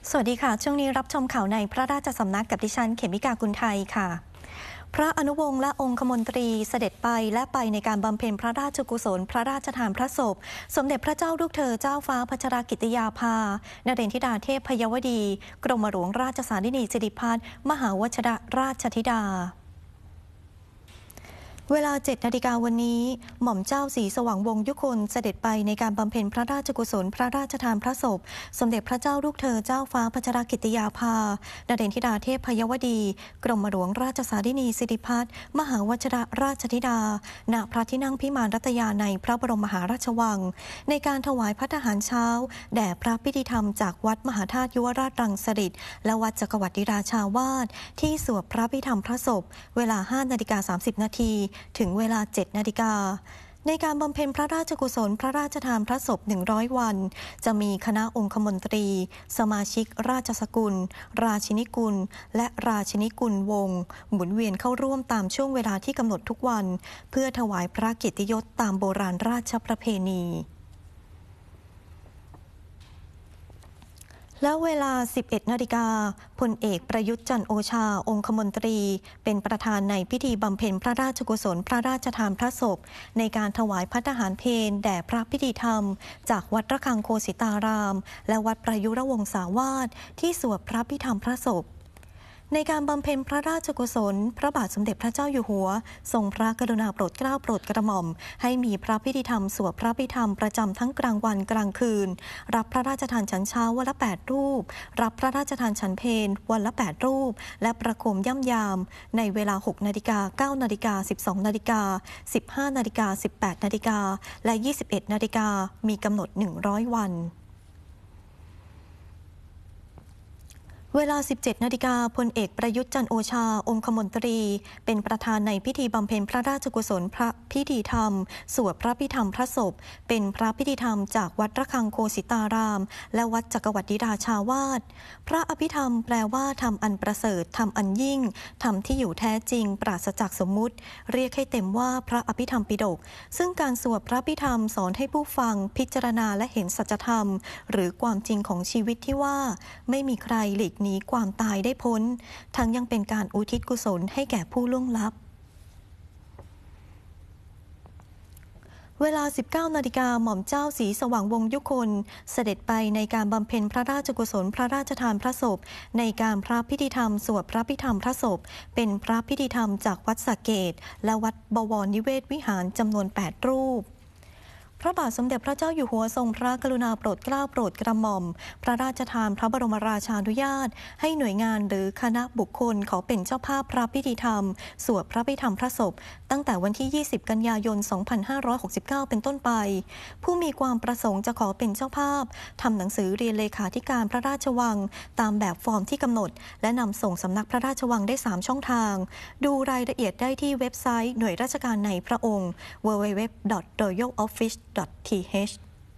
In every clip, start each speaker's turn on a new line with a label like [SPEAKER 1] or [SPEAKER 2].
[SPEAKER 1] สวัสดีค่ะช่วงนี้รับชมข่าวในพระราชสำนักกับดิฉันเขมิกากุลไทยค่ะพระอนุวงศ์และองคมนตรีเสด็จไปและไปในการบำเพ็ญพระราชกุศลพระราชทานพระศพสมเด็จพระเจ้าลูกเธอเจ้าฟ้าพัชรกิติยาภานเรนธิดาเทพพยวดีกรมหลวงราชสารินีสิริพัฒน์มหาวชิรราชธิดาเวลา 7 นาฬิกาวันนี้หม่อมเจ้าศรีสว่างวงศ์ยุคนเสด็จไปในการบำเพ็ญพระราชกุศลพระราชทานพระศพสมเด็จพระเจ้าลูกเธอเจ้าฟ้าพัชรกิติยาภานเรนธิดาเทพพยวดีกรมหลวงราชสารินีสิริพัฒน์มหาวชิรราชธิดาณพระที่นั่งพิมานรัตยาในพระบรมมหาราชวังในการถวายภัตตาหารเช้าแด่พระพิธีธรรมจากวัดมหาธาตุยุวราชรังสฤษฎ์และวัดจักรวรรดิราชาวาสที่สวดพระพิธรรมพระศพเวลา 5:30 นาทีถึงเวลา 7 นาฬิกาในการบำเพ็ญพระราชกุศลพระราชทานพระศพ 100 วันจะมีคณะองคมนตรีสมาชิกราชสกุลราชินีกุลและราชินีกุลวงศ์หมุนเวียนเข้าร่วมตามช่วงเวลาที่กำหนดทุกวันเพื่อถวายพระเกียรติยศตามโบราณราชประเพณีแล้วเวลา 11 นาฬิกาพลเอกประยุทธ์จันทร์โอชาองคมนตรีเป็นประธานในพิธีบำเพ็ญพระราชกุศลพระราชทานพระศพในการถวายภัตตาหารเพลแด่พระพิธีธรรมจากวัดระฆังโคสิตารามและวัดประยุรวงศาวาสที่สวดพระพิธรรมพระศพในการบำเพ็ญพระราชกุศลพระบาทสมเด็จพระเจ้าอยู่หัวทรงพระกรุณาโปรดเกล้าโปรดกระหม่อมให้มีพระพิธีธรรมสวดพระพิธรรมประจำทั้งกลางวันกลางคืนรับพระราชทานฉันเช้าวันละ 8 รูปรับพระราชทานฉันเพลวันละ 8 รูปและประโคมย่ำยามในเวลา 6 นาฬิกา 9 นาฬิกา 12 นาฬิกา 15 นาฬิกา 18 นาฬิกาและ 21 นาฬิกามีกำหนด 100 วันเวลา 17 นาฬิกาพลเอกประยุทธ์จันทร์โอชาองคมนตรีเป็นประธานในพิธีบำเพ็ญพระราชกุศลพระพิธีธรรมสวดพระพิธรรมพระศพเป็นพระพิธีธรรมจากวัดระฆังโคสิตารามและวัดจักรวรรดิราชาวาสพระอภิธรรมแปลว่าธรรมอันประเสริฐธรรมอันยิ่งธรรมที่อยู่แท้จริงปราศจากสมมุติเรียกให้เต็มว่าพระอภิธรรมปิฎกซึ่งการสวดพระพิธรรมสอนให้ผู้ฟังพิจารณาและเห็นสัจธรรมหรือความจริงของชีวิตที่ว่าไม่มีใครหลีกหนีความตายได้พ้นทั้งยังเป็นการอุทิศกุศลให้แก่ผู้ล่วงลับเวลา 19 นาฬิกาหม่อมเจ้าศรีสว่างวงศ์ยุคนเสด็จไปในการบำเพ็ญพระราชกุศลพระราชทานพระศพในการพระพิธีธรรมสวดพระพิธรรมพระศพเป็นพระพิธีธรรมจากวัดสระเกษและวัดบวรนิเวศวิหารจำนวน 8 รูปพระบาทสมเด็จพระเจ้าอยู่หัวทรงพระกรุณาโปรดเกล้าโปรดกระหม่อมพระราชทานพระบรมราชานุญาตให้หน่วยงานหรือคณะบุคคลขอเป็นเจ้าภาพพระพิธีธรรมสวดพระพิธรรมพระศพตั้งแต่วันที่ 20 กันยายน 2569 เป็นต้นไปผู้มีความประสงค์จะขอเป็นเจ้าภาพทำหนังสือเรียนเลขาธิการพระราชวังตามแบบฟอร์มที่กำหนดและนำส่งสำนักพระราชวังได้ 3 ช่องทางดูรายละเอียดได้ที่เว็บไซต์หน่วยราชการในพระองค์ www.royaloffice.th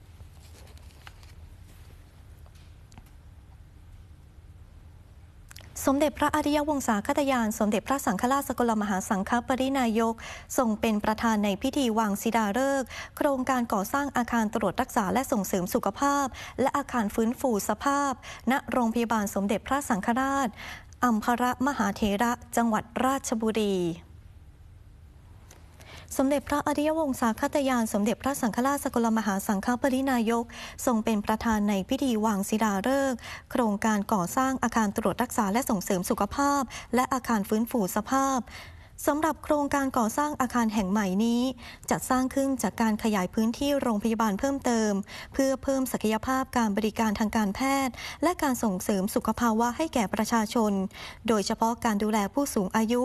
[SPEAKER 1] สมเด็จพระอริยวงศาคตยานสมเด็จพระสังฆราชสกลมหาสังฆปรินายกทรงเป็นประธานในพิธีวางศิลาฤกษ์โครงการก่อสร้างอาคารตรวจรักษาและส่งเสริมสุขภาพและอาคารฟื้นฟูสภาพณโรงพยาบาลสมเด็จพระสังฆราชอัมพรมหาเถระจังหวัดราชบุรีสมเด็จพระอริยวงศาคตยานสมเด็จพระสังฆราชสกลมหาสังฆปรินายกทรงเป็นประธานในพิธีวางศิลาฤกษ์โครงการก่อสร้างอาคารตรวจรักษาและส่งเสริมสุขภาพและอาคารฟื้นฟูสภาพสำหรับโครงการก่อสร้างอาคารแห่งใหม่นี้จะสร้างขึ้นจากการขยายพื้นที่โรงพยาบาลเพิ่มเติมเพื่อเพิ่มศักยภาพการบริการทางการแพทย์และการส่งเสริมสุขภาวะให้แก่ประชาชนโดยเฉพาะการดูแลผู้สูงอายุ